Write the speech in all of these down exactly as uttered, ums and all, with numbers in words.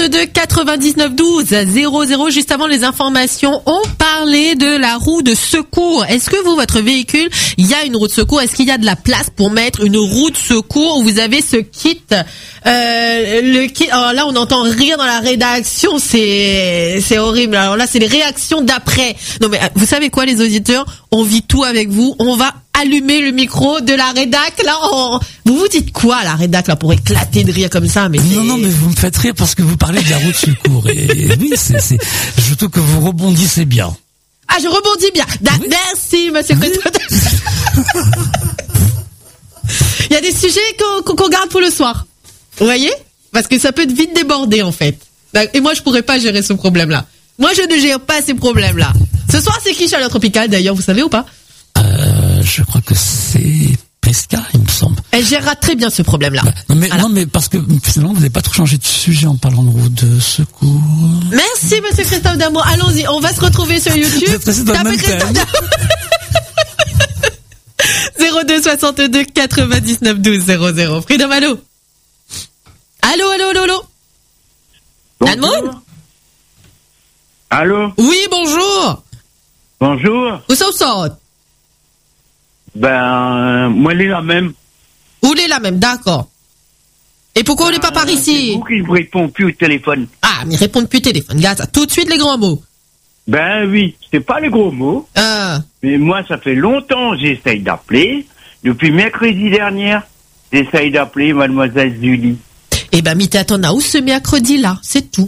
soixante-deux quatre-vingt-dix-neuf douze zéro zéro. Juste avant les informations, on parlait de la roue de secours. Est-ce que vous, votre véhicule, il y a une roue de secours? Est-ce qu'il y a de la place pour mettre une roue de secours? Vous avez ce kit, euh, le kit. Alors là, on entend rire dans la rédaction. C'est, c'est horrible. Alors là, c'est les réactions d'après. Non mais vous savez quoi, les auditeurs? On vit tout avec vous. On va allumer le micro de la rédac. Là, on... vous vous dites quoi, la rédac, là, pour éclater de rire comme ça? Mais non, non, mais vous me faites rire parce que vous parlez de la roue de secours. Et, et oui, c'est, c'est, je trouve que vous rebondissez bien. Ah, je rebondis bien. Da- oui. Merci, monsieur oui. Il y a des sujets qu'on, qu'on garde pour le soir. Vous voyez? Parce que ça peut vite déborder, en fait. Et moi, je pourrais pas gérer ce problème-là. Moi, je ne gère pas ces problèmes-là. Ce soir, c'est qui Chaleur Tropicale, d'ailleurs, vous savez ou pas? Euh, je crois que c'est Pesca, il me semble. Elle gérera très bien ce problème-là. Bah, non, mais, non, mais parce que finalement, vous n'avez pas trop changé de sujet en parlant de roue de secours. Merci, monsieur Christophe Damour. Allons-y, on va se retrouver sur YouTube. Tapez Christophe Damour. zéro deux soixante-deux quatre-vingt-dix-neuf douze zéro zéro. Freedom, allô? Allô, allô, allô, allô? Anne-Maud? Allô? Oui, bonjour. Bonjour. Où ça, où ça? Ben, euh, moi, elle est la même. Où elle est la même, d'accord. Et pourquoi on n'est pas par ici? C'est vous qui ne répond plus au téléphone. Ah, mais répondent plus au téléphone. Regarde ça. Tout de suite, les grands mots. Ben oui, c'est pas les gros mots. Euh. Mais moi, ça fait longtemps que j'essaye d'appeler. Depuis mercredi dernier, j'essaye d'appeler mademoiselle Julie. Eh ben, Mittatona, où ce mercredi-là? C'est tout.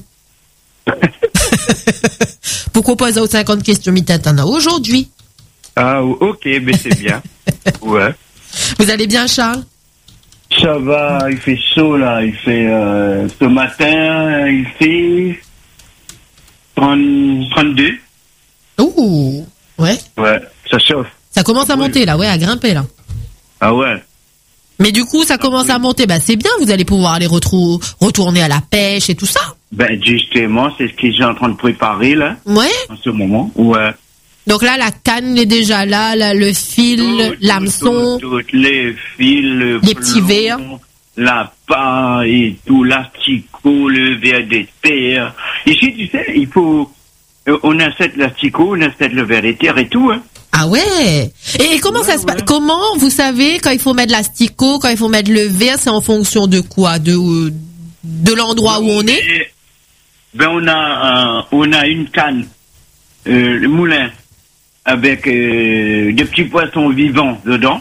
Pourquoi pas aux cinquante questions Mittatona aujourd'hui? Ah, ok, mais c'est bien. Ouais. Vous allez bien, Charles? Ça va, il fait chaud, là. Il fait, euh, ce matin, il fait trente, trente-deux. Ouh, ouais. Ouais, ça chauffe. Ça commence à monter, là, ouais, à grimper, là. Ah ouais. Mais du coup, ça commence à monter. Bah, c'est bien, vous allez pouvoir aller retrou- retourner à la pêche et tout ça. Ben, justement, c'est ce que j'ai en train de préparer, là. Ouais. En ce moment. Ouais. Donc là, la canne est déjà là, là le fil, Tout, l'hameçon. Toutes tout, les fils, le les petits verres. La paille et tout, l'asticot, le verre de terre. Ici, tu sais, il faut, on achète l'asticot, on achète le verre de terre et tout, hein. Ah ouais. Et, et comment ouais, ça se passe? ouais. Comment vous savez quand il faut mettre l'asticot, quand il faut mettre le verre, c'est en fonction de quoi? De euh, de l'endroit où on est? Et, ben on a euh, on a une canne, euh, le moulin avec euh, des petits poissons vivants dedans.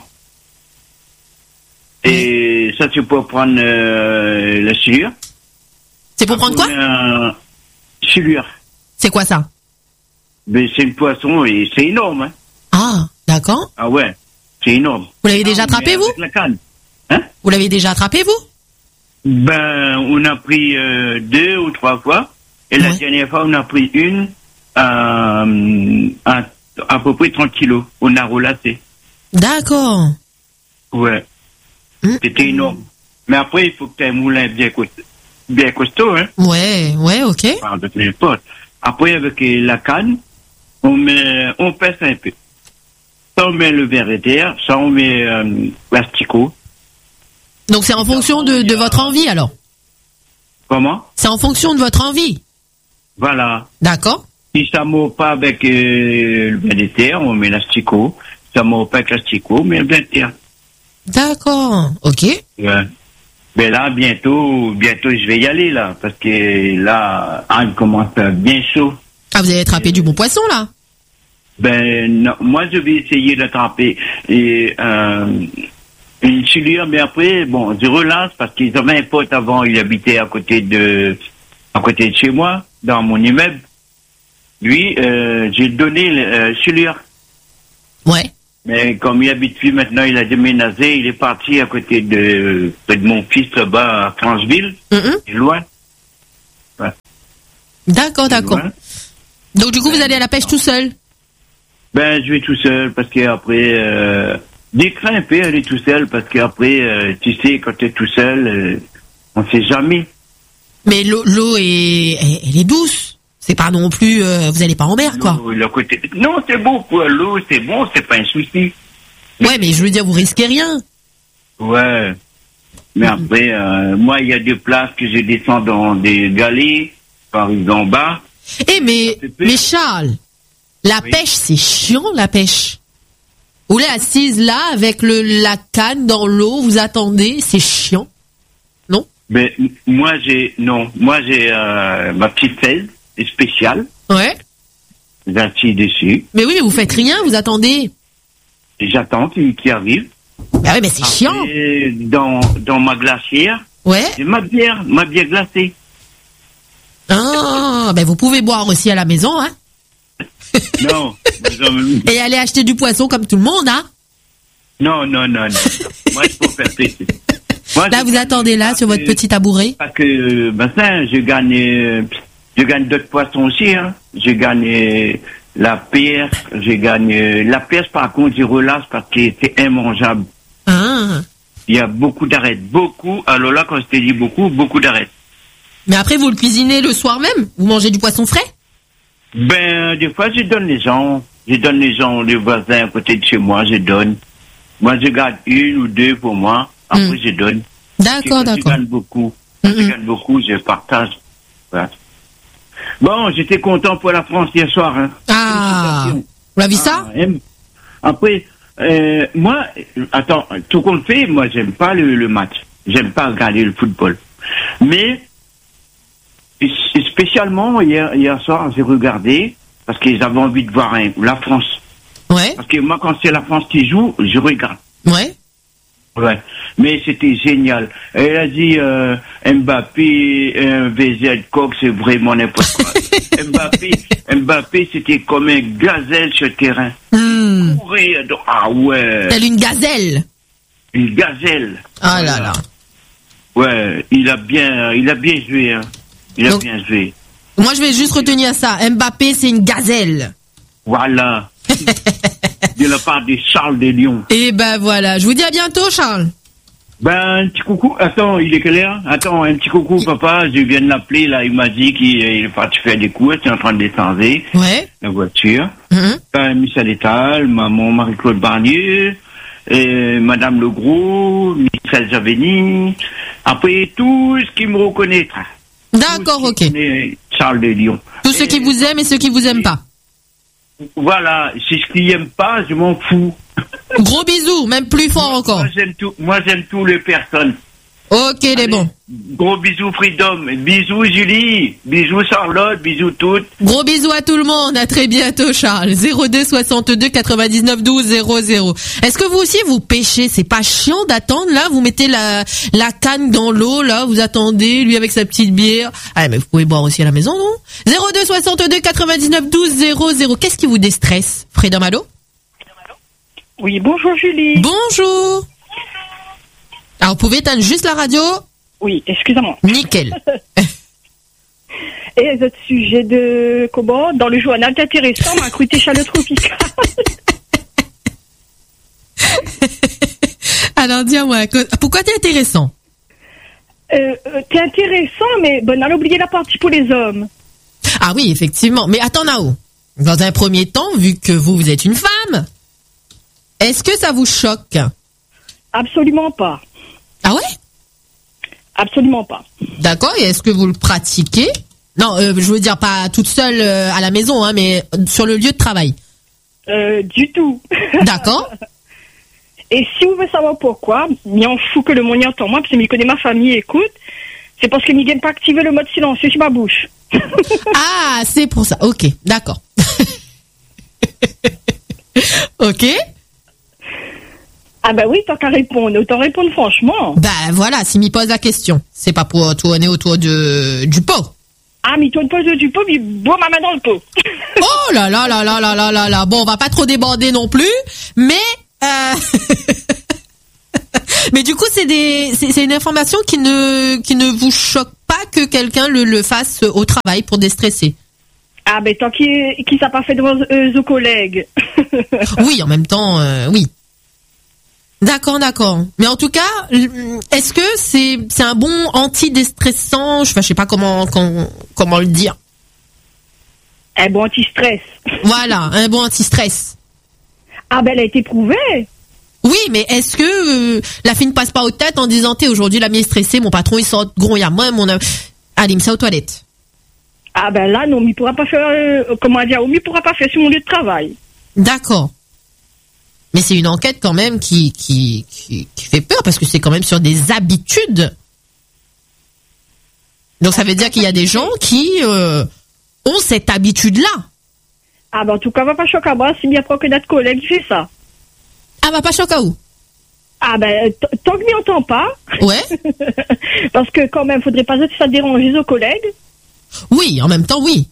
Et ça c'est pour prendre euh, la silure. C'est pour prendre quoi? euh, Silure. C'est quoi ça? Ben c'est le poisson et c'est énorme, hein. Ah, d'accord. Ah ouais, c'est énorme. Vous l'avez déjà Ah, attrapé, vous? avec la canne. Hein? Vous l'avez déjà attrapé, vous? Ben, on a pris euh, deux ou trois fois. Et la ouais. dernière fois, on a pris une euh, à, à peu près trente kilos. On a relassé. D'accord. Ouais. Mmh. C'était énorme. Mais après, il faut que tu aies un moulin bien costaud, bien costaud, hein. Ouais, ouais, ok. Enfin, de n'importe. Après, avec la canne, on met, on pèse un peu. Ça, on met le verre de terre, ça, on met euh, l'asticot. Donc c'est en fonction de, de votre envie, alors? Comment? C'est en fonction de votre envie. Voilà. D'accord. Si ça ne mord pas avec euh, le verre de terre, on met l'asticot. Si ça ne mord pas avec l'asticot, on met le verre de terre. D'accord. Ok. Ouais. Mais là, bientôt, bientôt, je vais y aller, là. Parce que là, Anne commence à bien chaud. Ah, vous avez attrapé du bon poisson, là? Ben, non, moi, je vais essayer d'attraper et, euh, une silure, mais après, bon, je relance parce qu'ils avaient un pote avant, il habitait à côté de, à côté de chez moi, dans mon immeuble. Lui, euh, j'ai donné le euh, silure. Ouais. Mais comme il habite plus maintenant, il a déménagé, il est parti à côté de, de mon fils là-bas à Franceville. Mm-hmm. C'est loin. Ouais. D'accord, d'accord. Loin. Donc du coup, vous allez à la pêche tout seul? Ben, je vais tout seul parce qu'après, euh, des crains un peu aller tout seul parce qu'après, euh, tu sais, quand tu es tout seul, euh, on sait jamais. Mais l'eau, l'eau est, elle est douce. C'est pas non plus, euh, vous allez pas en mer, quoi. L'eau, le côté... Non, c'est bon pour l'eau, c'est bon, c'est pas un souci. Ouais, mais je veux dire, vous risquez rien. Ouais. Mais après, euh, moi, il y a des places que je descends dans des galets, par exemple en bas. Eh, mais, mais Charles, la Oui. pêche, c'est chiant, la pêche. Vous êtes assise là, avec le, la canne dans l'eau, vous attendez, c'est chiant. Non? Mais m- moi, j'ai, non, moi, j'ai euh, ma petite chaise spéciale. Ouais. J'assis dessus. Mais oui, mais vous faites rien, vous attendez. Et j'attends qu'il qu'il arrive. Bah oui, mais c'est chiant. Et dans, dans ma glacière, Ouais. j'ai ma bière, ma bière glacée. Ah, ben vous pouvez boire aussi à la maison, hein. Non, mais, Et aller acheter du poisson comme tout le monde, hein. non, non, non, non. Moi, je peux faire pêcher. Moi, Là, je- vous attendez là, sur votre petit tabouret. Parce que, ben ça, je gagne, euh, je gagne d'autres poissons aussi, hein. Je gagne euh, la perche, je gagne, euh, la perche, par contre, je relâche parce que c'est immangeable. Ah. Il y a beaucoup d'arêtes, beaucoup. Alors là, quand je te dis beaucoup, beaucoup d'arêtes. Mais après, vous le cuisinez le soir même? Vous mangez du poisson frais? Ben, des fois, je donne les gens, je donne les gens, les voisins à côté de chez moi, je donne. Moi, je garde une ou deux pour moi, après, Mm. je donne. D'accord, Je d'accord. gagne beaucoup. Je Mm-mm. gagne beaucoup, je partage. Voilà. Bon, j'étais content pour la France hier soir, hein. Ah. Félicitations. Vous l'avez vu ça? Ah, aime. Après, euh, moi, attends, tout compte fait, moi, j'aime pas le, le match. J'aime pas regarder le football. Mais, s- spécialement, hier, hier soir, j'ai regardé, parce que j'avais envie de voir hein, la France. Ouais. Parce que moi, quand c'est la France qui joue, je regarde. Ouais. Ouais. Mais c'était génial. Elle a dit, euh, Mbappé, euh, V Z, Coq, c'est vraiment n'importe quoi. Mbappé, Mbappé, c'était comme un gazelle sur le terrain. Hmm. Courir, donc- ah ouais, Telle une gazelle. une gazelle. Ah là là. Ouais, il a bien, il a bien joué, hein. Il a Donc- bien joué. Moi, je vais juste retenir ça. Mbappé, c'est une gazelle. Voilà. De la part de Charles de Lyon. Et ben voilà. Je vous dis à bientôt, Charles. Ben, un petit coucou. Attends, il est quelle heure? Attends, un petit coucou, papa. Je viens de l'appeler, là. Il m'a dit qu'il il est parti faire des courses. Il est en train de descendre Ouais. la voiture. Mhm. Ben, Michel Etal, maman Marie-Claude Barnier, et Madame Legros, Michel Javeni. Après, tout ce qui me reconnaîtra. D'accord, Tout ce ok. qui connaît Charles de Lyon. Tous ceux qui vous aiment et ceux qui vous aiment pas. Voilà. Si je qui aime pas, je m'en fous. Gros bisous, même plus fort encore. Moi, j'aime tout, moi, j'aime tous les personnes. Ok, les Allez, bons. Gros bisous Freedom, bisous Julie, bisous Charlotte, bisous toutes. Gros bisous à tout le monde. À très bientôt, Charles. zéro deux soixante-deux quatre-vingt-dix-neuf douze zéro zéro. Est-ce que vous aussi vous pêchez? C'est pas chiant d'attendre là? Vous mettez la la canne dans l'eau là, vous attendez lui avec sa petite bière. Ah mais vous pouvez boire aussi à la maison, non? zéro deux soixante-deux quatre-vingt-dix-neuf douze zéro zéro. Qu'est-ce qui vous déstresse, Freedom Allo? Oui, bonjour Julie. Bonjour. Alors vous pouvez éteindre juste la radio? Oui, excusez-moi. Nickel. Et votre sujet de comment dans le journal intéressant m'a écouté chaleur tropicale. Alors dis-moi, que- pourquoi t'es intéressant? Euh, euh, t'es intéressant, mais bon, on a oublié la partie pour les hommes. Ah oui, effectivement. Mais attends, Nao. Dans un premier temps, vu que vous, vous êtes une femme, est-ce que ça vous choque? Absolument pas. Ah ouais? Absolument pas. D'accord. Et est-ce que vous le pratiquez? Non, euh, je veux dire pas toute seule euh, à la maison, hein, mais sur le lieu de travail. Euh, du tout. D'accord. Et si vous voulez savoir pourquoi, il en fout que le monde y entend moi, parce que je connais ma famille, écoute, c'est parce que je n'ai pas activé le mode silencieux sur ma bouche. Ah, c'est pour ça. Ok, d'accord. Ok. Ah bah oui, tant qu'à répondre, autant répondre franchement. Bah voilà, s'il m'y pose la question, c'est pas pour tourner autour de du pot. Ah, mais toi, une pose du pot, puis bois ma main dans le pot. Oh là là là là là là là là. Bon, on va pas trop déborder non plus, mais euh... mais du coup, c'est des c'est, c'est une information qui ne qui ne vous choque pas que quelqu'un le le fasse au travail pour déstresser. Ah ben tant qu'il qu'il s'est pas fait devant euh, nos collègues. Oui, en même temps, euh, oui. D'accord, d'accord. Mais en tout cas, est-ce que c'est c'est un bon anti-déstressant? Je, enfin, je sais pas comment, comment comment le dire. Un bon anti-stress. Voilà, un bon anti-stress. Ah ben elle a été prouvée. Oui, mais est-ce que euh, la fille ne passe pas aux têtes en disant, t'es aujourd'hui la mienne est stressée, mon patron il sort gros, il y a moi, mon... Allez, il me ça aux toilettes. Ah ben là, non, il pourra pas faire, euh, comment dire, il pourra pas faire sur mon lieu de travail. D'accord. Mais c'est une enquête quand même qui, qui, qui, qui fait peur parce que c'est quand même sur des habitudes. Donc ça veut dire qu'il y a des gens qui euh, ont cette habitude-là. Ah ben en tout cas, va pas choquer à moi si bien après que notre collègue fait ça. Ah bah pas choquer à où? Ah ben, t- tant que n'y entend pas. Ouais. Parce que quand même, faudrait pas que ça dérange aux collègues. Oui, en même temps, oui.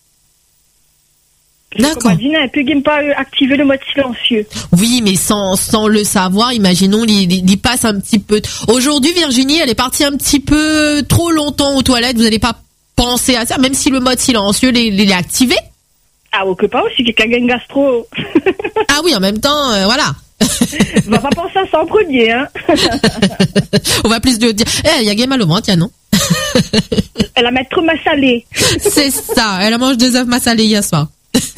D'accord. Comme on dit, un peu game pas activer le mode silencieux. Oui, mais sans sans le savoir, imaginons, il, il, il passe un petit peu. Aujourd'hui, Virginie, elle est partie un petit peu trop longtemps aux toilettes. Vous n'allez pas penser à ça, même si le mode silencieux il est activé. Ah, ou que pas aussi, quelqu'un gagne gastro. Ah oui, en même temps, euh, voilà. On va pas penser à ça en premier, hein. On va plus de dire, eh, il y a game mal au ventre, tiens, non? Elle a mettre trop massalé. C'est ça, elle a mangé deux œufs massalés hier soir.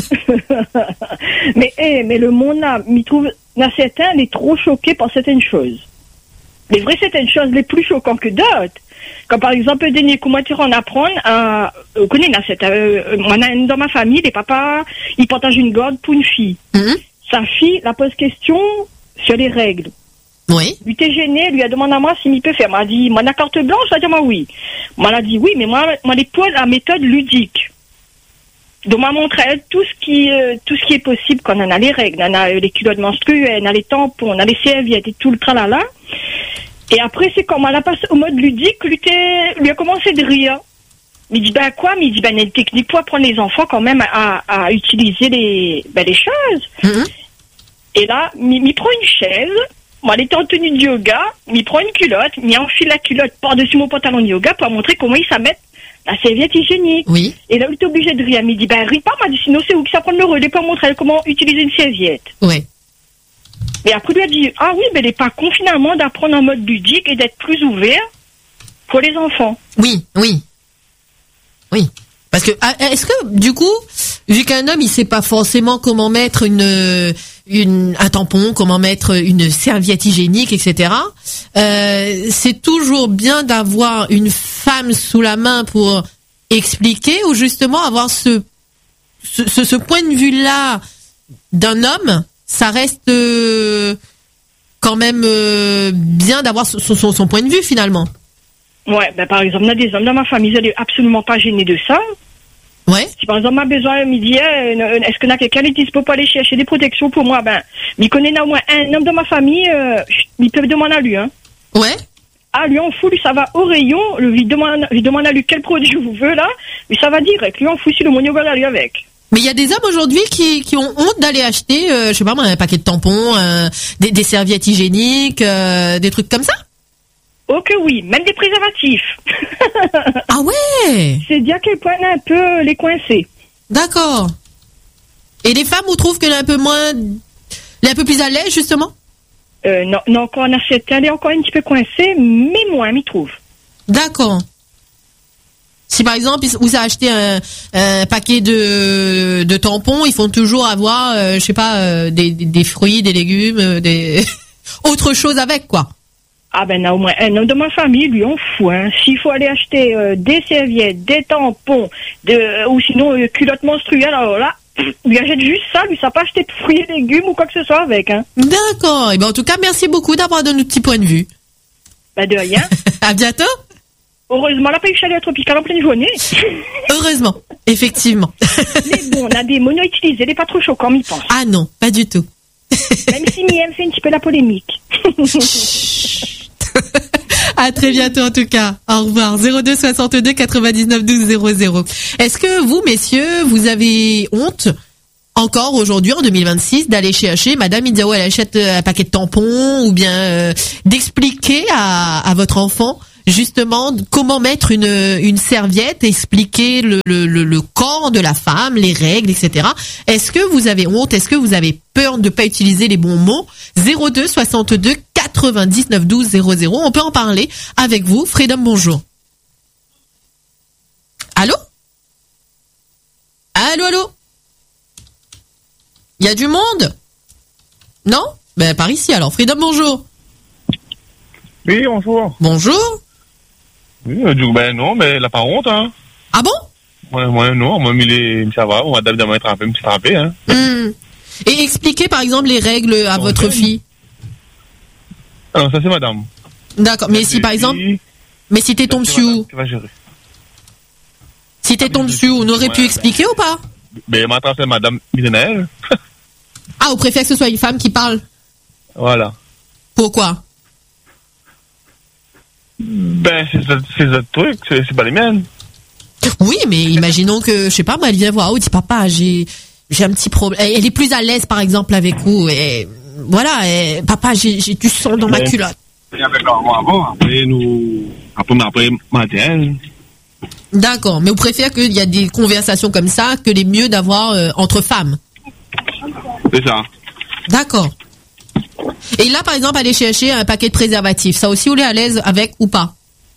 mais, eh, mais le monde, là, m'y trouve, là, certains, il est trop choqué par certaines choses. Les vraies certaines choses les plus choquantes que d'autres. Comme par exemple, le dernier coup, moi, tu en apprendre à, vous connaissez, là, c'est, euh, moi, dans ma famille, les papas, ils partagent une garde pour une fille. Mm-hmm. Sa fille la pose question sur les règles. Oui. Lui était gêné, lui a demandé à moi s'il m'y peut faire. Moi, a dit, moi, la carte blanche, elle a dit, moi, oui. Moi, elle a dit, oui, mais moi, moi, les poils, la méthode ludique. Donc, m'a montré elle tout ce qui, euh, tout ce qui est possible quand on a les règles. On a les culottes menstruelles, on a les tampons, on a les serviettes et tout le tralala. Et après, c'est quand elle a passé au mode ludique, lui, lui a commencé de rire. Il dit, ben quoi? Mais il dit, ben, il y a une technique pour apprendre les enfants quand même à, à utiliser les, ben, les choses. Mm-hmm. Et là, il prend une chaise. Moi, elle était en tenue de yoga. Il prend une culotte, il enfile la culotte par-dessus mon pantalon de yoga pour montrer comment il s'amène la serviette hygiénique. Oui. Et là, il était obligé de rire. Il dit, ben, ris pas, m'a dit, sinon c'est où qui s'apprend le relais pour montrer comment utiliser une serviette. Oui. Et après, il lui a dit, ah oui, mais il n'est pas con finalement d'apprendre en mode ludique et d'être plus ouvert pour les enfants. Oui, oui. Oui. Parce que, est-ce que, du coup, vu qu'un homme, il sait pas forcément comment mettre une, une, un tampon, comment mettre une serviette hygiénique, et cetera, euh, c'est toujours bien d'avoir une femme sous la main pour expliquer ou justement avoir ce, ce, ce, ce point de vue-là d'un homme, ça reste euh, quand même euh, bien d'avoir son, son, son point de vue finalement. Ouais, ben par exemple, il y a des hommes dans ma famille, ils sont absolument pas gênés de ça. Ouais. Si par exemple, on a besoin, il dit, eh, est-ce qu'on a quelqu'un qui dit, peut pas aller chercher des protections pour moi? Ben, il connaît au moins un homme de ma famille, euh, il peut demander à lui, hein. Ouais. Ah, lui, on fout, lui, ça va au rayon, lui, demande, lui demande à lui quel produit vous veut, là, lui, ça va direct, lui, on fout si le monio va aller avec. Mais il y a des hommes aujourd'hui qui, qui ont honte d'aller acheter, euh, je sais pas moi, un paquet de tampons, euh, des, des serviettes hygiéniques, euh, des trucs comme ça? Oh que oui, même des préservatifs. Ah ouais. C'est dire qu'elle pointe un peu les coincés. D'accord. Et les femmes, vous trouvez qu'elle est un peu moins, elle est un peu plus à l'aise justement? Euh, non, non, quand on achète, elle est encore un petit peu coincée, mais moins, m'y trouve. D'accord. Si par exemple, vous avez acheté un, un paquet de, de tampons, ils font toujours avoir, euh, je sais pas, euh, des, des, des fruits, des légumes, des autre chose avec quoi. Ah ben là, au moins un homme de ma famille, lui, on fout. Hein. S'il faut aller acheter euh, des serviettes, des tampons, de, euh, ou sinon euh, culottes menstruelles, alors là, lui achète juste ça, lui, ça n'a pas acheté de fruits et légumes ou quoi que ce soit avec. Hein. D'accord. Et ben en tout cas, merci beaucoup d'avoir donné notre petit point de vue. Ben de rien. À bientôt. Heureusement, la pas eu chaleur tropicale en pleine journée. Heureusement, effectivement. Mais bon, on a des monos utilisés, il n'est pas trop choquant, m'y pense. Ah non, pas du tout. Même si Miem fait un petit peu la polémique. À très bientôt en tout cas. Au revoir. zéro deux soixante-deux quatre-vingt-dix-neuf douze zéro zéro. Est-ce que vous, messieurs, vous avez honte encore aujourd'hui en deux mille vingt-six d'aller chez H et M, Madame Idiao, elle achète un paquet de tampons ou bien euh, d'expliquer à, à votre enfant justement comment mettre une une serviette, expliquer le, le le le corps de la femme, les règles, et cetera. Est-ce que vous avez honte? Est-ce que vous avez peur de pas utiliser les bons mots? zéro deux soixante-deux quatre-vingt-dix-neuf douze zéro zéro. On peut en parler avec vous. Freedom, bonjour. Allô? Allô, allô? Il y a du monde? Non? Ben, par ici, alors. Freedom, bonjour. Oui, bonjour. Bonjour. Oui, euh, du coup, ben non, mais elle n'a pas honte, hein. Ah bon? Ouais, ouais, non, moi, il est, ça va, on va d'abord être un peu, me tremper, hein. Mmh. Et expliquez, par exemple, les règles à Bon, votre ben. fille. Ah non, ça, c'est madame. D'accord. Mais La si, par fille, exemple, mais si t'es tombé c'est dessus madame où? qui va gérer. Si t'es tombé dessus où, on aurait pu Ouais, expliquer ou pas? Ben, maintenant, c'est madame millénaire. Ah, vous préférez que ce soit une femme qui parle? Voilà. Pourquoi? Ben, c'est c'est notre truc, c'est c'est pas les miennes. Oui, mais imaginons que, je sais pas, moi, elle vient voir, oh, dit papa, j'ai, j'ai un petit problème. Elle est plus à l'aise, par exemple, avec vous. Et voilà, et, papa, j'ai, j'ai du sang dans ma Ouais. culotte. Il y avait quand même avant, après, nous, après, après, matin. D'accord, mais vous préférez qu'il y a des conversations comme ça que les mieux d'avoir euh, entre femmes. C'est ça. D'accord. Et là, par exemple, aller chercher un paquet de préservatifs, ça aussi, vous êtes à l'aise avec ou pas?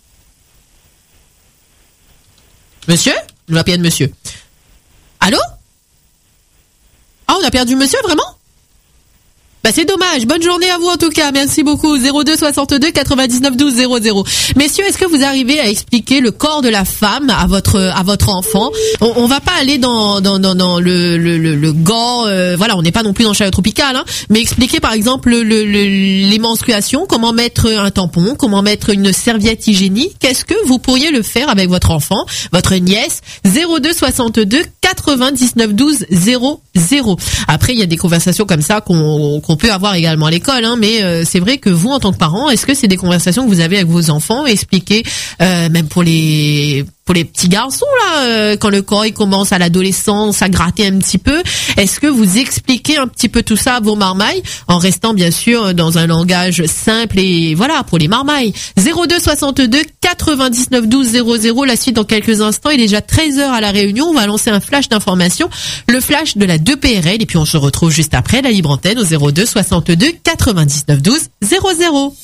Monsieur? On a perdu monsieur. Allô? Ah, on a perdu monsieur, vraiment? Bah, c'est dommage. Bonne journée à vous, en tout cas. Merci beaucoup. zéro deux soixante-deux quatre-vingt-dix-neuf douze zéro zéro. Messieurs, est-ce que vous arrivez à expliquer le corps de la femme à votre, à votre enfant? On, on va pas aller dans, dans, dans, dans le, le, le, le gore, euh, voilà, on n'est pas non plus dans le chalet tropical, hein, mais expliquer, par exemple, le, le, les menstruations, comment mettre un tampon, comment mettre une serviette hygiénique. Qu'est-ce que vous pourriez le faire avec votre enfant, votre nièce? zéro deux soixante-deux quatre-vingt-dix-neuf douze zéro zéro. Après, il y a des conversations comme ça qu'on, qu'on peut avoir également à l'école, hein, mais euh, c'est vrai que vous, en tant que parent, est-ce que c'est des conversations que vous avez avec vos enfants, expliquer, euh, même pour les pour les petits garçons là, euh, quand le corps il commence à l'adolescence à gratter un petit peu, est-ce que vous expliquez un petit peu tout ça à vos marmailles, en restant bien sûr dans un langage simple et voilà pour les marmailles. zéro deux soixante-deux quatre-vingt-dix-neuf douze zéro zéro. La suite dans quelques instants. Il est déjà treize heures à la Réunion. On va lancer un flash d'information, le flash de la deux P R L, et puis on se retrouve juste après la libre antenne au zéro deux soixante-deux quatre-vingt-dix-neuf douze zéro zéro.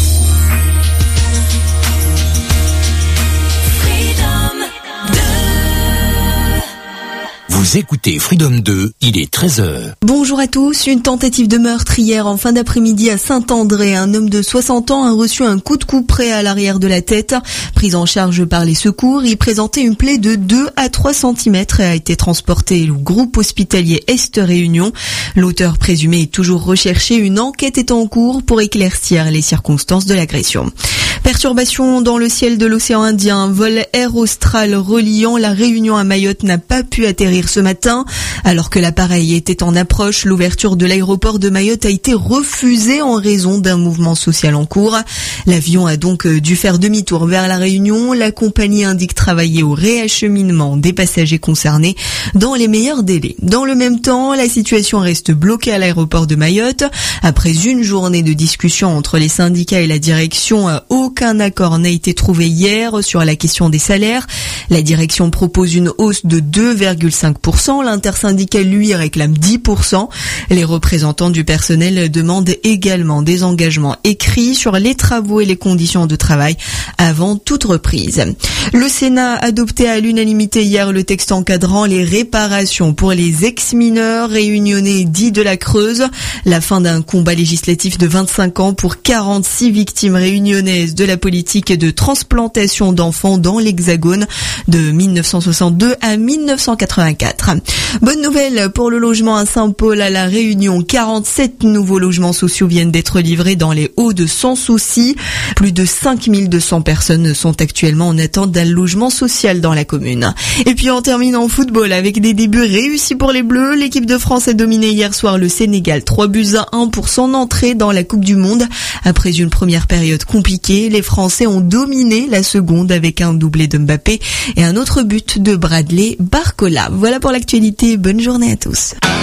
Vous écoutez Freedom deux, il est treize heures. Bonjour à tous. Une tentative de meurtre hier en fin d'après-midi à Saint-André. Un homme de soixante ans a reçu un coup de couperet à l'arrière de la tête. Pris en charge par les secours, il présentait une plaie de deux à trois centimètres et a été transporté au groupe hospitalier Est Réunion. L'auteur présumé est toujours recherché. Une enquête est en cours pour éclaircir les circonstances de l'agression. Perturbation dans le ciel de l'océan Indien. Un vol Air Austral reliant la Réunion à Mayotte n'a pas pu atterrir ce matin. Alors que l'appareil était en approche, l'ouverture de l'aéroport de Mayotte a été refusée en raison d'un mouvement social en cours. L'avion a donc dû faire demi-tour vers la Réunion. La compagnie indique travailler au réacheminement des passagers concernés dans les meilleurs délais. Dans le même temps, la situation reste bloquée à l'aéroport de Mayotte. Après une journée de discussion entre les syndicats et la direction, aucun accord n'a été trouvé hier sur la question des salaires. La direction propose une hausse de deux virgule cinq pour cent. L'intersyndicale, lui, réclame dix pour cent. Les représentants du personnel demandent également des engagements écrits sur les travaux et les conditions de travail avant toute reprise. Le Sénat a adopté à l'unanimité hier le texte encadrant les réparations pour les ex-mineurs réunionnais dits de la Creuse. La fin d'un combat législatif de vingt-cinq ans pour quarante-six victimes réunionnaises de la politique de transplantation d'enfants dans l'Hexagone de mille neuf cent soixante-deux à mille neuf cent quatre-vingt-quatre. Bonne nouvelle pour le logement à Saint-Paul à la Réunion. quarante-sept nouveaux logements sociaux viennent d'être livrés dans les Hauts de Sans Souci. Plus de cinq mille deux cents personnes sont actuellement en attente d'un logement social dans la commune. Et puis on termine en football avec des débuts réussis pour les Bleus. L'équipe de France a dominé hier soir le Sénégal trois buts à un pour son entrée dans la Coupe du Monde. Après une première période compliquée, les Français ont dominé la seconde avec un doublé de Mbappé et un autre but de Bradley Barcola. Voilà pour l'actualité. Bonne journée à tous.